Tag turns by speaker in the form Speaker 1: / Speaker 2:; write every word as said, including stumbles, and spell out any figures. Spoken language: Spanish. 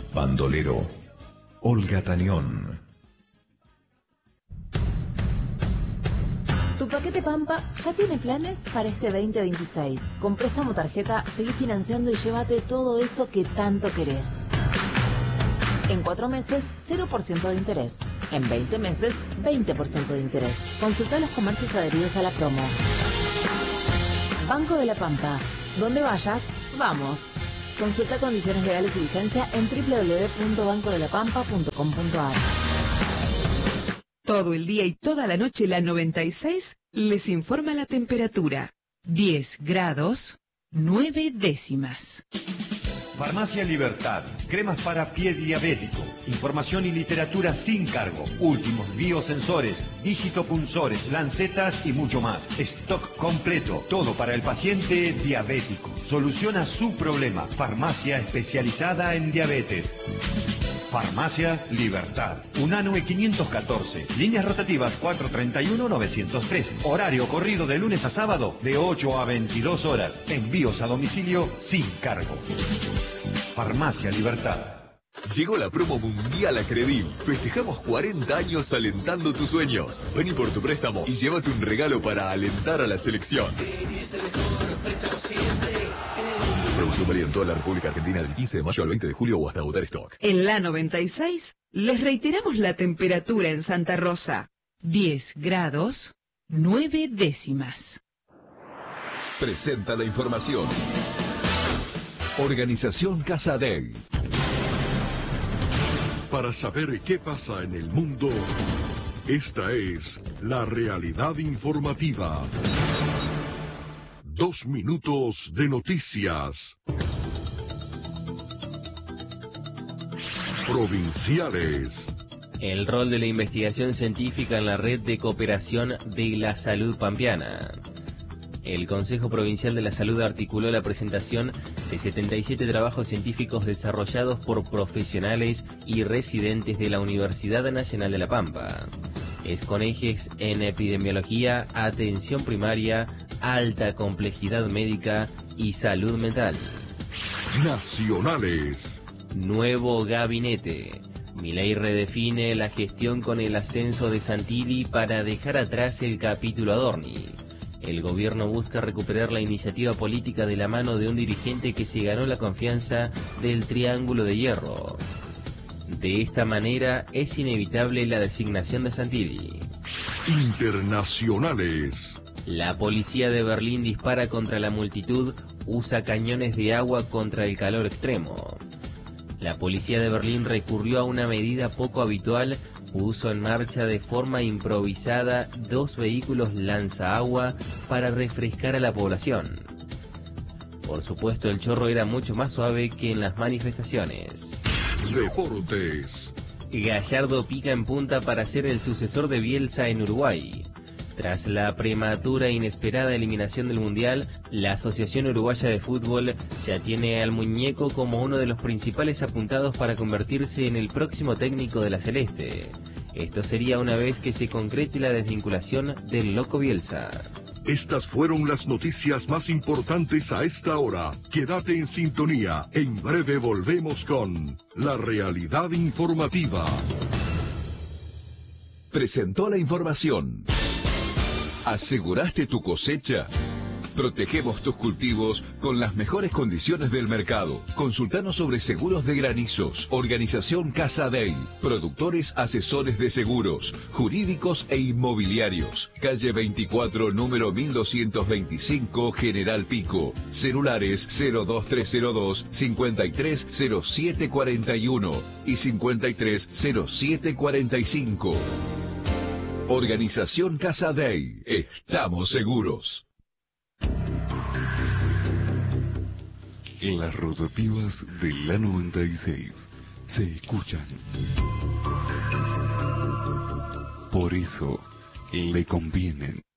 Speaker 1: Bandolero, Olga Tañón.
Speaker 2: Tu paquete Pampa ya tiene planes para este veinte veintiséis. Con préstamo tarjeta, seguí financiando y llévate todo eso que tanto querés. En cuatro meses, cero por ciento de interés. En veinte meses, veinte por ciento de interés. Consulta los comercios adheridos a la promo. Banco de la Pampa. Donde vayas, vamos. Consulta condiciones legales y vigencia en doble u doble u doble u punto banco de la pampa punto com punto a r.
Speaker 3: Todo el día y toda la noche la noventa y seis les informa la temperatura. diez grados, nueve décimas.
Speaker 4: Farmacia Libertad, cremas para pie diabético, información y literatura sin cargo, últimos biosensores, digitopunzores, lancetas y mucho más. Stock completo, todo para el paciente diabético. Soluciona su problema. Farmacia especializada en diabetes. Farmacia Libertad. Unanue quinientos catorce. Líneas rotativas cuatrocientos treinta y uno novecientos tres. Horario corrido de lunes a sábado de ocho a veintidós horas. Envíos a domicilio sin cargo. Farmacia Libertad.
Speaker 5: Llegó la promo mundial a Credil. Festejamos cuarenta años alentando tus sueños. Vení por tu préstamo y llévate un regalo para alentar a la selección. Producción válida en toda la República Argentina del quince de mayo al veinte de julio o hasta agotar stock.
Speaker 3: En la noventa y seis les reiteramos la temperatura en Santa Rosa. diez grados, nueve décimas.
Speaker 1: Presenta la información. Organización Casa Day.
Speaker 6: Para saber qué pasa en el mundo, esta es la realidad informativa. Dos minutos de noticias. Provinciales.
Speaker 7: El rol de la investigación científica en la red de cooperación de la salud pampeana. El Consejo Provincial de la Salud articuló la presentación de setenta y siete trabajos científicos desarrollados por profesionales y residentes de la Universidad Nacional de La Pampa. Es con ejes en epidemiología, atención primaria, alta complejidad médica y salud mental.
Speaker 6: Nacionales.
Speaker 7: Nuevo gabinete. Milei redefine la gestión con el ascenso de Santilli para dejar atrás el capítulo Adorni. El gobierno busca recuperar la iniciativa política de la mano de un dirigente que se ganó la confianza del Triángulo de Hierro. De esta manera es inevitable la designación de Santilli.
Speaker 6: Internacionales.
Speaker 7: La policía de Berlín dispara contra la multitud, usa cañones de agua contra el calor extremo. La policía de Berlín recurrió a una medida poco habitual, puso en marcha de forma improvisada dos vehículos lanzaagua para refrescar a la población. Por supuesto, el chorro era mucho más suave que en las manifestaciones.
Speaker 6: Deportes.
Speaker 7: Gallardo pica en punta para ser el sucesor de Bielsa en Uruguay. Tras la prematura e inesperada eliminación del Mundial, la Asociación Uruguaya de Fútbol ya tiene al muñeco como uno de los principales apuntados para convertirse en el próximo técnico de la Celeste. Esto sería una vez que se concrete la desvinculación del Loco Bielsa.
Speaker 6: Estas fueron las noticias más importantes a esta hora. Quédate en sintonía. En breve volvemos con La Realidad Informativa.
Speaker 1: Presentó la información. ¿Aseguraste tu cosecha? Protegemos tus cultivos con las mejores condiciones del mercado. Consultanos sobre seguros de granizos. Organización Casa Day. Productores asesores de seguros, jurídicos e inmobiliarios. Calle veinticuatro, número mil doscientos veinticinco, General Pico. Celulares cero dos tres cero dos, cincuenta y tres cero siete cuarenta y uno y cincuenta y tres cero siete cuarenta y cinco. Organización Casa Day. Estamos seguros.
Speaker 6: En las rotativas de la noventa y seis se escuchan. Por eso le convienen.